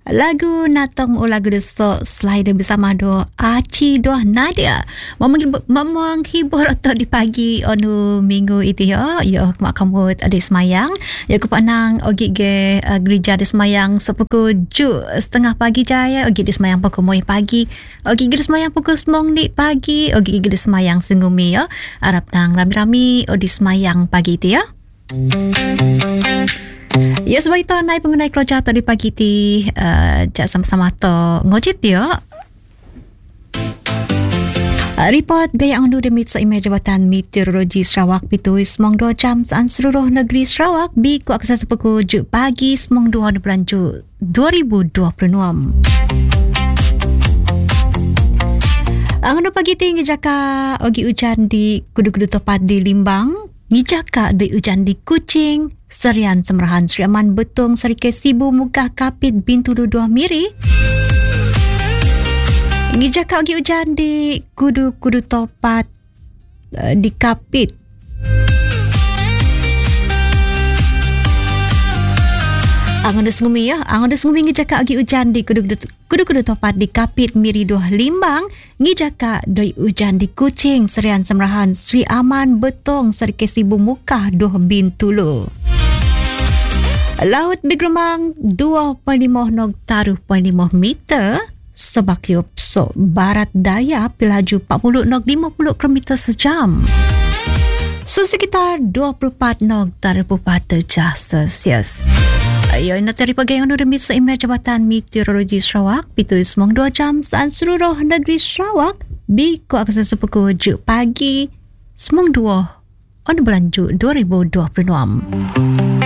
Lagu Natong o lagu desok slider bersama do Aci do Nadia menghibur atau di pagi onu minggu itu ya mak kamu ada semayang ya ku panang ogi ge gereja di semayang sepukul 7:30 pagi jaya ogi di semayang pukul 9 pagi ogi ge semayang pukul 9 pagi ogi ge semayang sengumi ya harap nang rami-rami di semayang pagi itu ya. Ya sebab itu naik pengenai kerja tadi pagi ti jak sama-sama to ngojit ya. Report gaya andu demit sa email Jabatan Meteorologi Sarawak pitu semong 2 jam saan seluruh negeri Sarawak bi ku akses pukul 7 pagi semong 2 bulan Jun 2026. Andu pagi ti ngejaka ogi hujan di kudu-kudu tepat di Limbang, ngejaka di hujan di Kuching, Serian Semerahan Sri Aman Betung Serike Sibu Mugah Kapit Bintu 2 Miri. Ngijaka ogi hujan di kudu-kudu topat di Kapit. Angon desngumi ya, angon desngumi ngijaka ogi hujan di kudu-kudu topat di Kapit Miri 2 Limbang, ngijaka doi hujan di Kuching Serian Semerahan Sri Aman Betung Serike Sibu Mugah 2 Bintulu. Laut Bigremang 2.5 nog taruh 0.5 meter sebak yup so barat daya pilaju 40 nog 50 km sejam. So sekitar 24 nog taruh 4 derajat Celsius. Ayo natari pagi yang remit sa email Jabatan Meteorologi Sarawak pitu semong 2 jam saan seluruh negeri Sarawak bi ku akses pukul 7 pagi semong 2 on bulan Jun 2026.